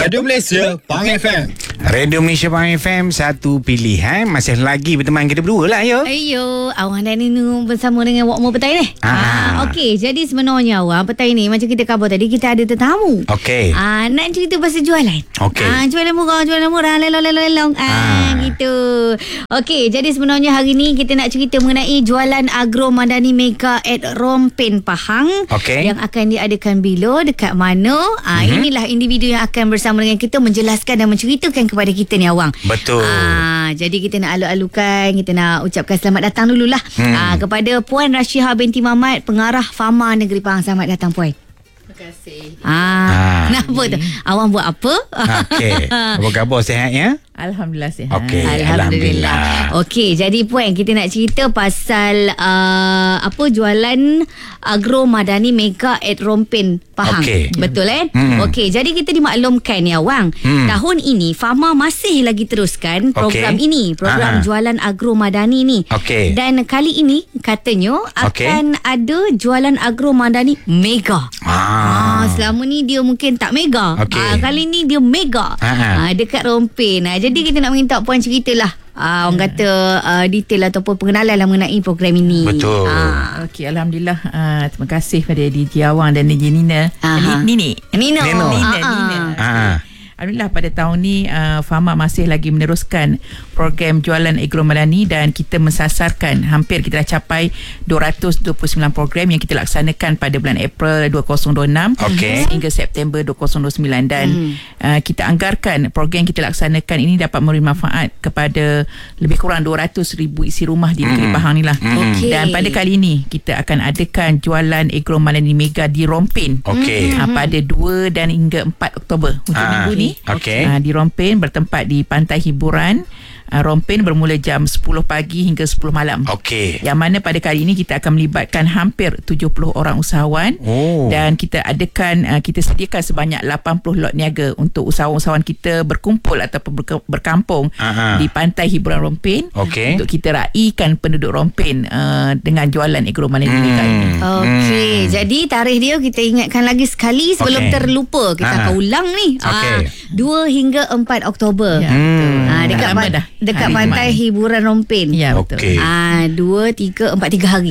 Radio Malaysia Pang FM. Radio Malaysia Pang FM, satu pilihan. Masih lagi berteman kita berdua lah, ya. Ayo, awang dan Ninu bersama dengan Wak Mo Petai ni. Okey, jadi sebenarnya awang Petai ni macam kita khabar tadi, kita ada tetamu. Okey. Nak cerita pasal jualan. Okey. Jualan murah, lelong. Gitu. Okey, jadi sebenarnya hari ni kita nak cerita mengenai jualan Agro Madani Mega at Rompin Pahang. Okey. Yang akan diadakan bila, dekat mana. Inilah individu yang akan bersama dengan kita menjelaskan dan menceritakan kepada kita ni awang. Betul. Jadi kita nak alu-alukan, kita nak ucapkan selamat datang dululah kepada Puan Rashiha binti Mamat, pengarah Fama Negeri Pahang. Selamat datang Puan. Terima kasih. Kenapa tu? Awang buat apa? Okey. Apa khabar, sihat ya? Alhamdulillah sihat. Okey. Alhamdulillah. Okey, jadi Puan, kita nak cerita pasal jualan Agro Madani Mega at Rompin Pahang. Okey. Betul Okey, jadi kita dimaklumkan ya Wang, tahun ini Fama masih lagi teruskan program ini, program jualan Agro Madani ni. Okey. Dan kali ini katanya akan ada jualan Agro Madani Mega. Selama ni dia mungkin tak mega. Kali ni dia mega. Dekat Rompin. Jadi kita nak minta Puan ceritalah. Orang kata detail ataupun pengenalan lah mengenai program ini. Betul. Okey, Alhamdulillah. Terima kasih pada DJ Awang dan DJ Nina. Nino. Alhamdulillah pada tahun ni Fama masih lagi meneruskan program jualan Agro Madani dan kita mensasarkan hampir kita dah capai 229 program yang kita laksanakan pada bulan April 2026 sehingga September 2029 dan kita anggarkan program yang kita laksanakan ini dapat memberi manfaat kepada lebih kurang 200,000 isi rumah di negeri Pahang ni lah. Dan pada kali ini kita akan adakan jualan Agro Madani Mega di Rompin pada 2 dan hingga 4 Oktober hujung minggu ni. Di Rompin bertempat di Pantai Hiburan Rompin bermula jam 10 pagi hingga 10 malam. Yang mana pada kali ini kita akan melibatkan hampir 70 orang usahawan dan kita adakan kita sediakan sebanyak 80 lot niaga untuk usahawan-usahawan kita berkumpul ataupun berkampung di Pantai Hiburan Rompin untuk kita raikan penduduk Rompin dengan jualan Agro Madani Mega ini. Jadi tarikh dia kita ingatkan lagi sekali sebelum terlupa. Kita akan ulang ni. 2 hingga 4 Oktober. Dekat Pantai Hiburan Rompin. Ya, betul. 2, 3, 4, 3 hari.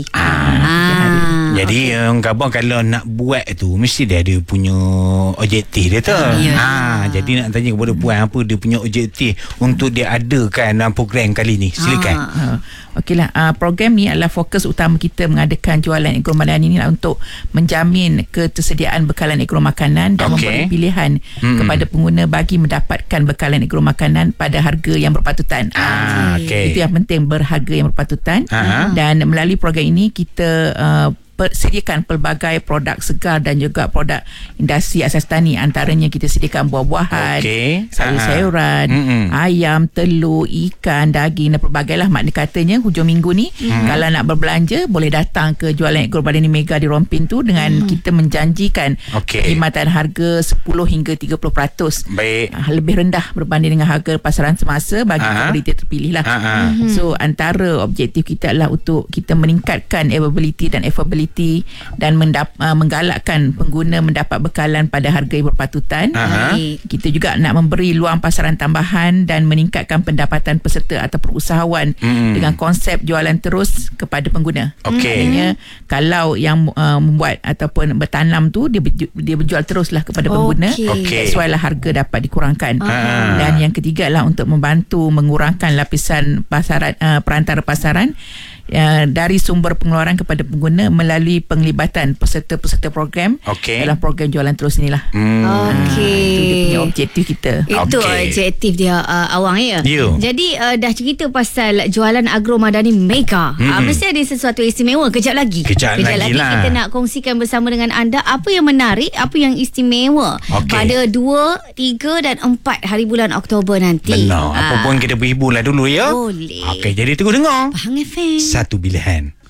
Jadi khabar kalau nak buat tu mesti dia ada punya objektif dia tu. Jadi nak tanya kepada Puan, apa dia punya objektif untuk dia adakan program kali ni? Silakan. Okeylah, program ni adalah fokus utama kita mengadakan jualan Agro Madani ni untuk menjamin ketersediaan bekalan agro makanan dan memberi pilihan kepada pengguna bagi mendapatkan bekalan agro makanan pada harga yang berpatutan. Itu yang penting, berharga yang berpatutan. Dan melalui program ini kita sediakan pelbagai produk segar dan juga produk industri asas tani. Antaranya kita sediakan buah-buahan, sayur-sayuran, ayam, telur, ikan, daging dan pelbagai lah. Makna katanya hujung minggu ni kalau nak berbelanja boleh datang ke jualan Agro Madani Mega di Rompin tu dengan kita menjanjikan perkhidmatan harga 10 hingga 30% lebih rendah berbanding dengan harga pasaran semasa bagi komoditi terpilih lah. So antara objektif kita adalah untuk kita meningkatkan availability dan affordability dan menggalakkan pengguna mendapat bekalan pada harga yang berpatutan. Kita juga nak memberi luang pasaran tambahan dan meningkatkan pendapatan peserta ataupun usahawan dengan konsep jualan terus kepada pengguna. Maksudnya kalau yang membuat ataupun bertanam tu dia berjual teruslah kepada pengguna. That's why lah harga dapat dikurangkan. Dan yang ketiga adalah untuk membantu mengurangkan lapisan pasaran, perantara pasaran dari sumber pengeluaran kepada pengguna melalui penglibatan peserta-peserta program dalam program jualan terus inilah. Itu dia punya objektif kita. Itu objektif dia awang ya. Jadi dah cerita pasal jualan Agro Madani Mega. Mesti ada sesuatu istimewa. Kejap lagi kita nak kongsikan bersama dengan anda apa yang menarik, apa yang istimewa pada 2, 3 dan 4 hari bulan Oktober nanti. Benar. Apa pun kita berhiburlah dulu ya. Boleh. Jadi tunggu dengar Pahang FM, satu pilihan.